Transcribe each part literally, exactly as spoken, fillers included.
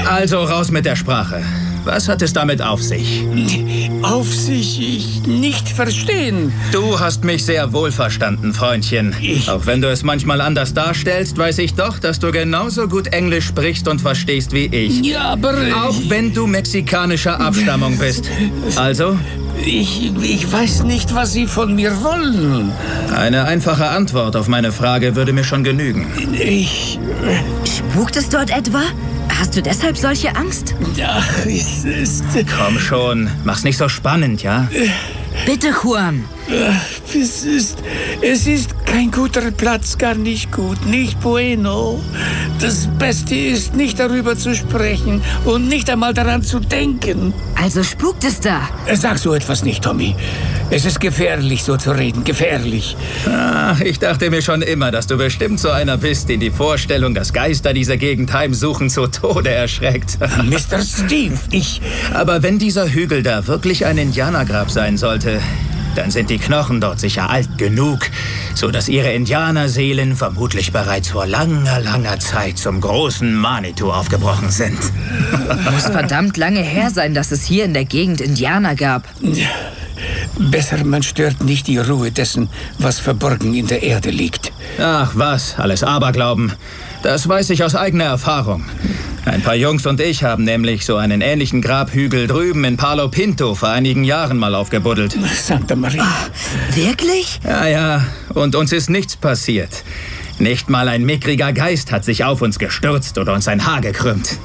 Also raus mit der Sprache. Was hat es damit auf sich? Auf sich ich nicht verstehen. Du hast mich sehr wohl verstanden, Freundchen. Ich... Auch wenn du es manchmal anders darstellst, weiß ich doch, dass du genauso gut Englisch sprichst und verstehst wie ich. Ja, aber... Auch wenn du mexikanischer Abstammung bist. Also? Ich, ich weiß nicht, was Sie von mir wollen. Eine einfache Antwort auf meine Frage würde mir schon genügen. Ich... Spukt es dort etwa? Hast du deshalb solche Angst? Ja, es ist... Komm schon, mach's nicht so spannend, ja? Bitte, Juan. Es ist... Es ist kein guter Platz, gar nicht gut, nicht bueno. Das Beste ist, nicht darüber zu sprechen und nicht einmal daran zu denken. Also spukt es da? Sag so etwas nicht, Tommy. Es ist gefährlich, so zu reden, gefährlich. Ah, ich dachte mir schon immer, dass du bestimmt so einer bist, den die Vorstellung, dass Geister diese Gegend heimsuchen, zu Tode erschreckt. Mister Steve, ich... Aber wenn dieser Hügel da wirklich ein Indianergrab sein sollte, dann sind die Knochen dort sicher alt genug, so dass ihre Indianerseelen vermutlich bereits vor langer, langer Zeit zum großen Manitou aufgebrochen sind. Muss verdammt lange her sein, dass es hier in der Gegend Indianer gab. Besser, man stört nicht die Ruhe dessen, was verborgen in der Erde liegt. Ach was, alles Aberglauben. Das weiß ich aus eigener Erfahrung. Ein paar Jungs und ich haben nämlich so einen ähnlichen Grabhügel drüben in Palo Pinto vor einigen Jahren mal aufgebuddelt. Santa Maria. Oh, wirklich? Ja, ja, und uns ist nichts passiert. Nicht mal ein mickriger Geist hat sich auf uns gestürzt oder uns ein Haar gekrümmt.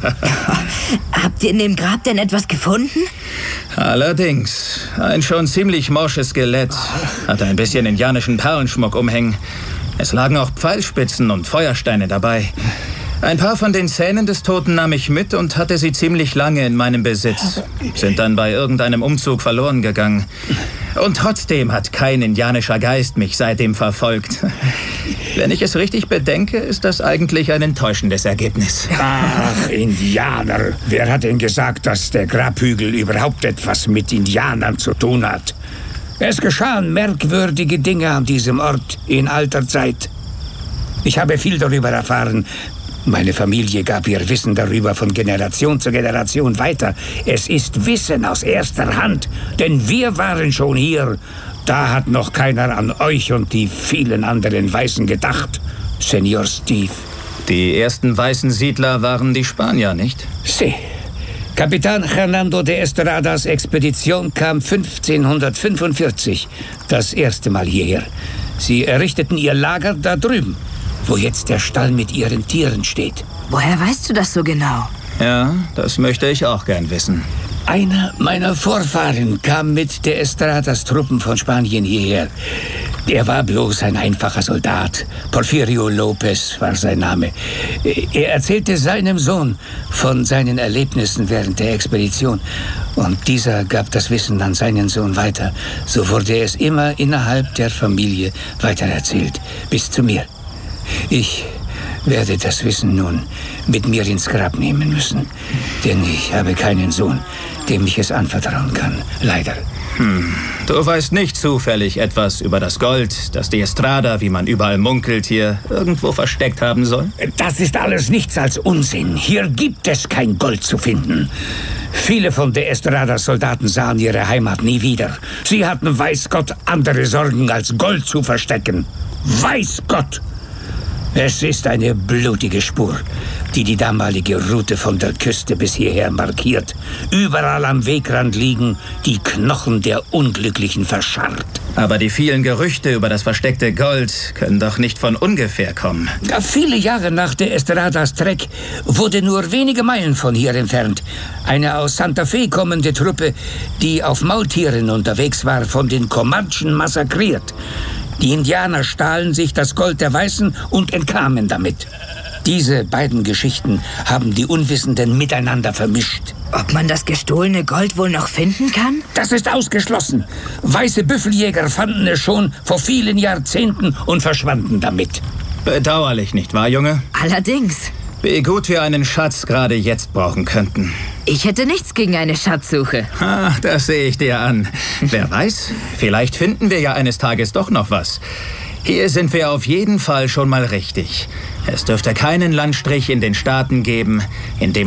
Habt ihr in dem Grab denn etwas gefunden? Allerdings. Ein schon ziemlich morsches Skelett. Hatte ein bisschen indianischen Perlenschmuck umhängen. Es lagen auch Pfeilspitzen und Feuersteine dabei. Ein paar von den Zähnen des Toten nahm ich mit und hatte sie ziemlich lange in meinem Besitz. Sind dann bei irgendeinem Umzug verloren gegangen. Und trotzdem hat kein indianischer Geist mich seitdem verfolgt. Wenn ich es richtig bedenke, ist das eigentlich ein enttäuschendes Ergebnis. Ach, Indianer. Wer hat denn gesagt, dass der Grabhügel überhaupt etwas mit Indianern zu tun hat? Es geschahen merkwürdige Dinge an diesem Ort in alter Zeit. Ich habe viel darüber erfahren. Meine Familie gab ihr Wissen darüber von Generation zu Generation weiter. Es ist Wissen aus erster Hand, denn wir waren schon hier. Da hat noch keiner an euch und die vielen anderen Weißen gedacht, Senor Steve. Die ersten weißen Siedler waren die Spanier, nicht? Sie. Kapitän Hernando de Estradas Expedition kam fünfzehnhundertfünfundvierzig das erste Mal hierher. Sie errichteten ihr Lager da drüben, wo jetzt der Stall mit ihren Tieren steht. Woher weißt du das so genau? Ja, das möchte ich auch gern wissen. Einer meiner Vorfahren kam mit de Estradas Truppen von Spanien hierher. Er war bloß ein einfacher Soldat. Porfirio López war sein Name. Er erzählte seinem Sohn von seinen Erlebnissen während der Expedition. Und dieser gab das Wissen an seinen Sohn weiter. So wurde es immer innerhalb der Familie weitererzählt. Bis zu mir. Ich werde das Wissen nun mit mir ins Grab nehmen müssen. Denn ich habe keinen Sohn, dem ich es anvertrauen kann. Leider. Hm. Du weißt nicht zufällig etwas über das Gold, das die Estrada, wie man überall munkelt, hier irgendwo versteckt haben soll? Das ist alles nichts als Unsinn. Hier gibt es kein Gold zu finden. Viele von de Estradas Soldaten sahen ihre Heimat nie wieder. Sie hatten, weiß Gott, andere Sorgen als Gold zu verstecken. Weiß Gott! Es ist eine blutige Spur, die die damalige Route von der Küste bis hierher markiert. Überall am Wegrand liegen die Knochen der Unglücklichen verscharrt. Aber die vielen Gerüchte über das versteckte Gold können doch nicht von ungefähr kommen. Ja, viele Jahre nach der Estradas Trek wurde nur wenige Meilen von hier entfernt eine aus Santa Fe kommende Truppe, die auf Maultieren unterwegs war, von den Comanchen massakriert. Die Indianer stahlen sich das Gold der Weißen und entkamen damit. Diese beiden Geschichten haben die Unwissenden miteinander vermischt. Ob man das gestohlene Gold wohl noch finden kann? Das ist ausgeschlossen. Weiße Büffeljäger fanden es schon vor vielen Jahrzehnten und verschwanden damit. Bedauerlich, nicht wahr, Junge? Allerdings. Wie gut wir einen Schatz gerade jetzt brauchen könnten. Ich hätte nichts gegen eine Schatzsuche. Ah, das sehe ich dir an. Wer weiß, vielleicht finden wir ja eines Tages doch noch was. Hier sind wir auf jeden Fall schon mal richtig. Es dürfte keinen Landstrich in den Staaten geben, in dem